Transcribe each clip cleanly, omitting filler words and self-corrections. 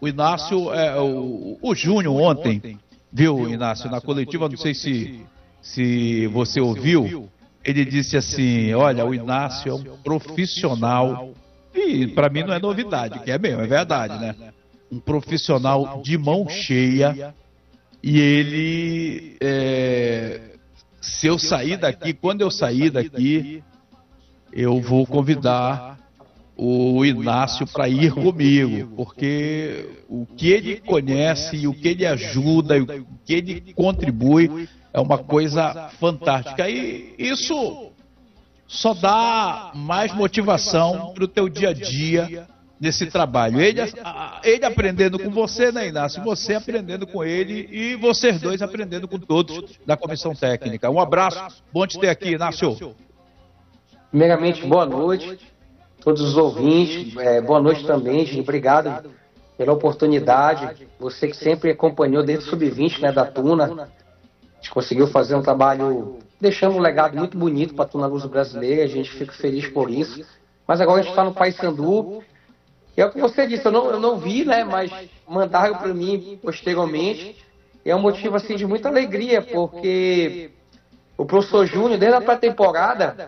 O Inácio, o Júnior ontem, viu, Inácio, na coletiva, não sei se você ouviu, ele disse assim, olha, o Inácio é um profissional, e para mim não é novidade, que é mesmo, é verdade, né? Um profissional de mão cheia, e ele, se eu sair daqui, quando eu sair daqui, eu vou convidar o Inácio para ir comigo, porque o que ele conhece, o que ele ajuda, o que ele contribui é uma coisa fantástica. E isso só dá mais motivação para o teu dia a dia nesse trabalho. Ele aprendendo com você, né, Inácio? Você aprendendo com ele e vocês dois aprendendo com todos da comissão técnica. Um abraço, bom te ter aqui, Inácio. Primeiramente, boa noite a todos os ouvintes, boa noite também, gente, obrigado pela oportunidade, você que sempre acompanhou desde o Sub-20, né, da Tuna, a gente conseguiu fazer um trabalho, deixando um legado muito bonito para a Tuna Luso Brasileira, a gente fica feliz por isso, mas agora a gente está no Paysandu, e é o que você disse, eu não vi, né, mas mandaram para mim posteriormente, e é um motivo assim de muita alegria, porque o professor Júnior, desde a pré-temporada,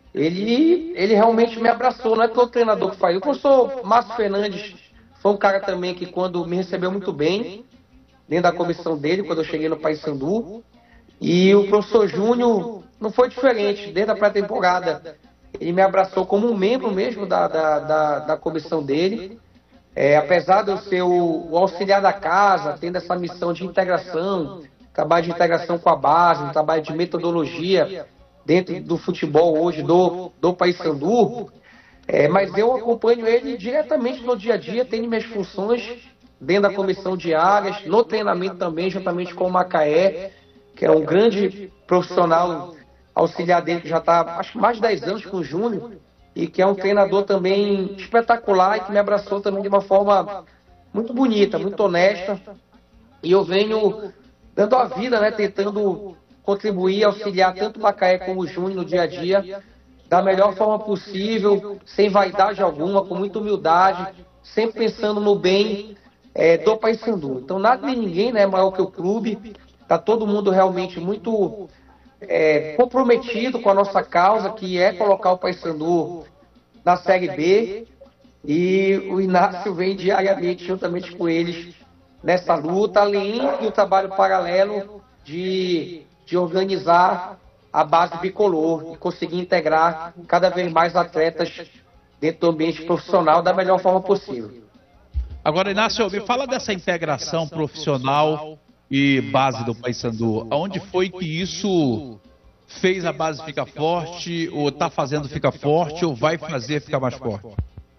ele realmente me abraçou, não é todo treinador que faz. O professor Márcio Fernandes foi um cara também que quando me recebeu muito bem, dentro da comissão dele, quando eu cheguei no Paysandu, e o professor Júnior não foi diferente, desde a pré-temporada. Ele me abraçou como um membro mesmo da comissão dele, apesar de eu ser o auxiliar da casa, tendo essa missão de integração, trabalho de integração com a base, um trabalho de metodologia, dentro do futebol hoje do Paysandu, mas eu acompanho ele diretamente no dia a dia, tenho minhas funções dentro da comissão de áreas, no treinamento também, juntamente com o Macaé, que é um grande profissional auxiliar dele, que já está acho que mais de 10 anos com o Júnior, e que é um treinador também espetacular e que me abraçou também de uma forma muito bonita, muito honesta, e eu venho dando a vida, né, tentando contribuir, auxiliar tanto o Macaé como o Júnior no dia a dia, da melhor forma possível, sem vaidade alguma, com muita humildade, sempre pensando no bem do Paysandu. Então nada nem ninguém, né, é maior que o clube, está todo mundo realmente muito comprometido com a nossa causa, que é colocar o Paysandu na Série B, e o Inácio vem diariamente, juntamente com eles, nessa luta, além do trabalho paralelo de organizar a base bicolor e conseguir integrar cada vez mais atletas dentro do ambiente profissional da melhor forma possível. Agora, Inácio, me fala dessa integração profissional e base do Paysandu. Aonde foi que isso fez a base ficar forte, ou está fazendo ficar forte, ou vai fazer ficar mais forte?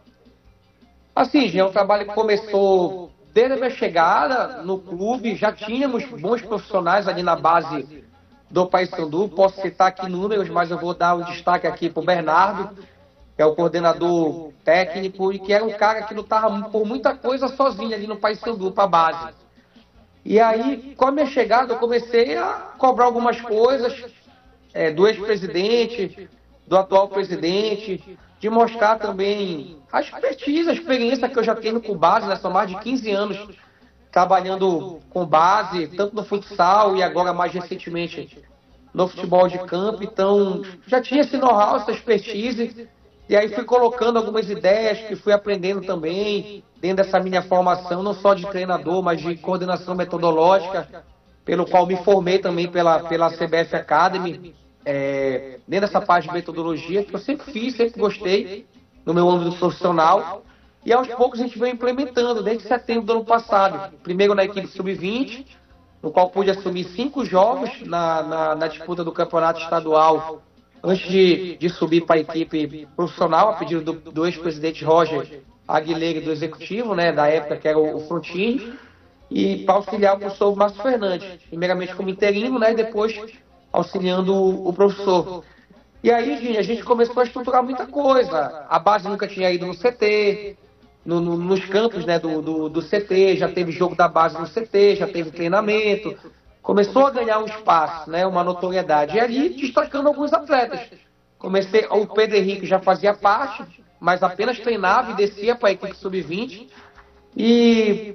Assim, gente, é um trabalho que começou desde a minha chegada no clube, já tínhamos bons profissionais ali na base do Paysandu, posso citar aqui números, mas eu vou dar um destaque aqui para o Bernardo, que é o coordenador técnico, e que era um cara que lutava por muita coisa sozinho ali no Paysandu, para a base. E aí, com a minha chegada, eu comecei a cobrar algumas coisas do ex-presidente, do atual presidente, de mostrar também a expertise, a experiência que eu já tenho com base, né? São mais de 15 anos trabalhando com base, tanto no futsal e agora mais recentemente no futebol de campo. Então, já tinha esse know-how, essa expertise, e aí fui colocando algumas ideias que fui aprendendo também, dentro dessa minha formação, não só de treinador, mas de coordenação metodológica, pelo qual me formei também pela CBF Academy, dentro dessa parte de metodologia, que eu sempre fiz, sempre gostei, no meu âmbito profissional. E aos poucos a gente veio implementando, desde setembro do ano passado. Primeiro na equipe sub-20, no qual pude assumir 5 jogos na disputa do campeonato estadual, antes de subir para a equipe profissional, a pedido do ex-presidente Roger Aguilera, do executivo, né, da época que era o Frontini, e para auxiliar o professor Márcio Fernandes, primeiramente como interino, né, e depois auxiliando o professor. E aí, a gente começou a estruturar muita coisa. A base nunca tinha ido no CT, nos campos, né, do CT, já teve jogo da base no CT, já teve treinamento, começou a ganhar um espaço, né, uma notoriedade, e ali destacando alguns atletas. O Pedro Henrique já fazia parte, mas apenas treinava e descia para a equipe sub-20, e